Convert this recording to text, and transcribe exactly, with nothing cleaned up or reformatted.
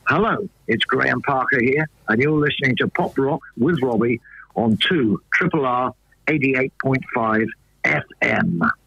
Hello, it's Graham Parker here, and you're listening to Pop Rock with Robbie on two Triple R eighty-eight point five F M.